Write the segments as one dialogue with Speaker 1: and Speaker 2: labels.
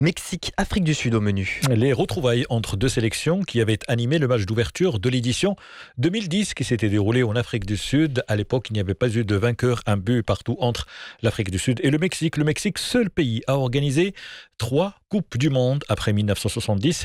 Speaker 1: Mexique, Afrique du Sud au menu.
Speaker 2: Les retrouvailles entre deux sélections qui avaient animé le match d'ouverture de l'édition 2010 qui s'était déroulée en Afrique du Sud. À l'époque, il n'y avait pas eu de vainqueur, un but partout entre l'Afrique du Sud et le Mexique. Le Mexique, seul pays à organiser 3 Coupes du Monde après 1970 et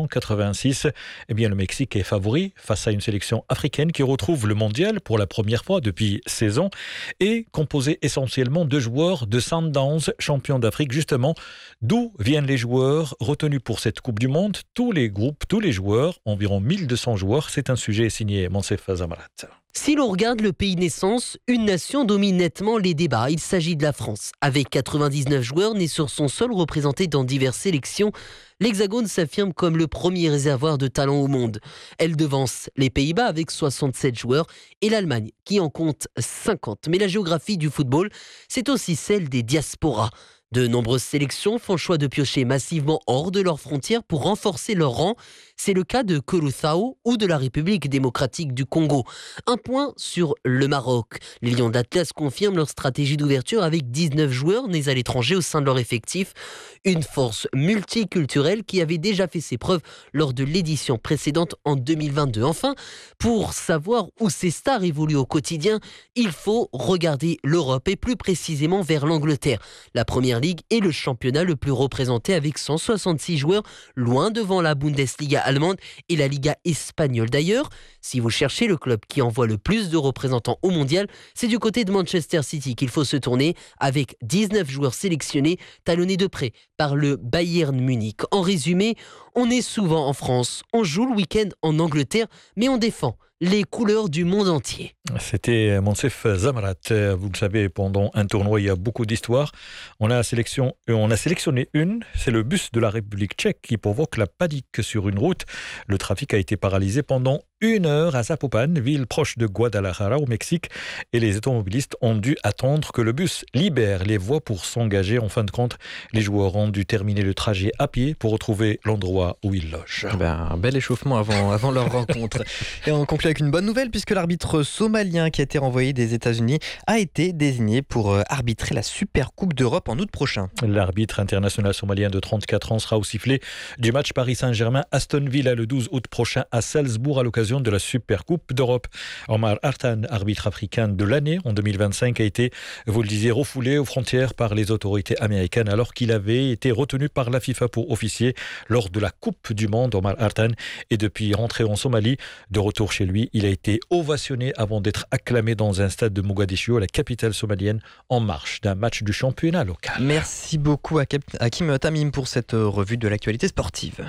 Speaker 2: 1986. Eh bien, le Mexique est favori face à une sélection africaine qui retrouve le mondial pour la première fois depuis 16 ans et composé essentiellement de joueurs de Sundowns, champions d'Afrique justement, d'où viennent les joueurs retenus pour cette Coupe du Monde. Tous les groupes, tous les joueurs, environ 1200 joueurs. C'est un sujet signé Monsef Zamarat.
Speaker 3: Si l'on regarde le pays naissance, une nation domine nettement les débats. Il s'agit de la France. Avec 99 joueurs nés sur son sol représentés dans diverses sélections, l'Hexagone s'affirme comme le premier réservoir de talent au monde. Elle devance les Pays-Bas avec 67 joueurs et l'Allemagne qui en compte 50. Mais la géographie du football, c'est aussi celle des diasporas. De nombreuses sélections font le choix de piocher massivement hors de leurs frontières pour renforcer leur rang. C'est le cas de Curaçao ou de la République démocratique du Congo. Un point sur le Maroc. Les Lions d'Atlas confirment leur stratégie d'ouverture avec 19 joueurs nés à l'étranger au sein de leur effectif. Une force multiculturelle qui avait déjà fait ses preuves lors de l'édition précédente en 2022. Enfin, pour savoir où ces stars évoluent au quotidien, il faut regarder l'Europe et plus précisément vers l'Angleterre. La première ligue est le championnat le plus représenté avec 166 joueurs, loin devant la Bundesliga allemande et la Liga espagnole. D'ailleurs, si vous cherchez le club qui envoie le plus de représentants au mondial, c'est du côté de Manchester City qu'il faut se tourner avec 19 joueurs sélectionnés, talonnés de près par le Bayern Munich. En résumé, on est souvent en France, on joue le week-end en Angleterre, mais on défend les couleurs du monde entier.
Speaker 2: C'était Monsef Zamarat. Vous le savez, pendant un tournoi, il y a beaucoup d'histoires. On a sélectionné une, c'est le bus de la République tchèque qui provoque la panique sur une route. Le trafic a été paralysé pendant 1 heure à Zapopan, ville proche de Guadalajara au Mexique, et les automobilistes ont dû attendre que le bus libère les voies pour s'engager. En fin de compte, les joueurs ont dû terminer le trajet à pied pour retrouver l'endroit où ils logent.
Speaker 1: Un bel échauffement avant leur rencontre. Et on conclut avec une bonne nouvelle puisque l'arbitre somalien qui a été renvoyé des États-Unis a été désigné pour arbitrer la Super Coupe d'Europe en août prochain.
Speaker 2: L'arbitre international somalien de 34 ans sera au sifflet du match Paris Saint-Germain-Aston Villa le 12 août prochain à Salzbourg à l'occasion de la Super Coupe d'Europe. Omar Artan, arbitre africain de l'année en 2025, a été, vous le disiez, refoulé aux frontières par les autorités américaines alors qu'il avait été retenu par la FIFA pour officier lors de la Coupe du Monde. Omar Artan est depuis rentré en Somalie. De retour chez lui, il a été ovationné avant d'être acclamé dans un stade de Mogadiscio, la capitale somalienne, en marche d'un match du championnat local.
Speaker 1: Merci beaucoup Hakim Tamim pour cette revue de l'actualité sportive.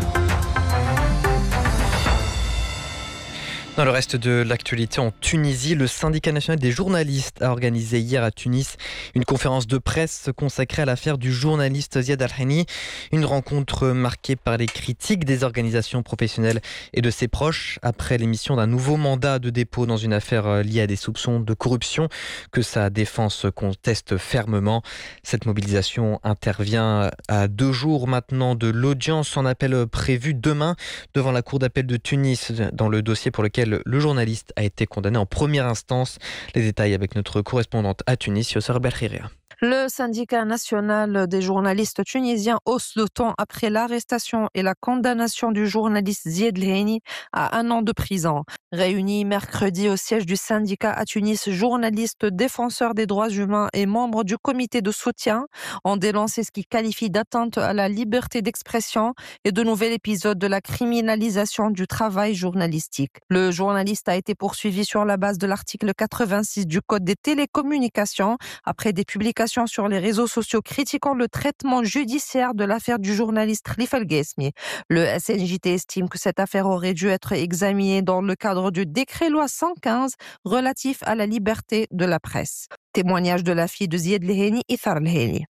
Speaker 1: Dans le reste de l'actualité en Tunisie, le syndicat national des journalistes a organisé hier à Tunis une conférence de presse consacrée à l'affaire du journaliste Ziad Al-Heni. Une rencontre marquée par les critiques des organisations professionnelles et de ses proches après l'émission d'un nouveau mandat de dépôt dans une affaire liée à des soupçons de corruption que sa défense conteste fermement. Cette mobilisation intervient à 2 jours maintenant de l'audience en appel prévue demain devant la cour d'appel de Tunis dans le dossier pour lequel le journaliste a été condamné en première instance. Les détails avec notre correspondante à Tunis, Yossar Belkhiria.
Speaker 4: Le syndicat national des journalistes tunisiens hausse le ton après l'arrestation et la condamnation du journaliste Ziad El-Heni à 1 an de prison. Réunis mercredi au siège du syndicat à Tunis, journalistes, défenseurs des droits humains et membres du comité de soutien ont dénoncé ce qu'ils qualifient d'atteinte à la liberté d'expression et de nouvel épisode de la criminalisation du travail journalistique. Le journaliste a été poursuivi sur la base de l'article 86 du Code des télécommunications après des publications sur les réseaux sociaux critiquant le traitement judiciaire de l'affaire du journaliste Khalifa El-Guesmi. Le SNJT estime que cette affaire aurait dû être examinée dans le cadre du décret-loi 115 relatif à la liberté de la presse. Témoignage de la fille de Ziad El-Heni, Ithar El-Heni.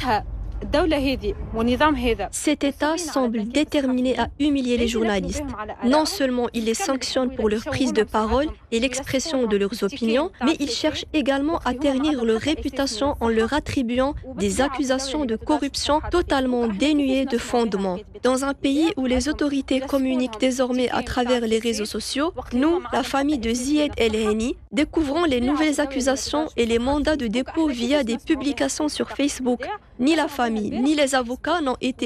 Speaker 5: Cet État semble déterminé à humilier les journalistes. Non seulement il les sanctionne pour leur prise de parole et l'expression de leurs opinions, mais il cherche également à ternir leur réputation en leur attribuant des accusations de corruption totalement dénuées de fondement. Dans un pays où les autorités communiquent désormais à travers les réseaux sociaux, nous, la famille de Ziad El-Heni, découvrons les nouvelles accusations et les mandats de dépôt via des publications sur Facebook. Ni la famille, ni les avocats n'ont été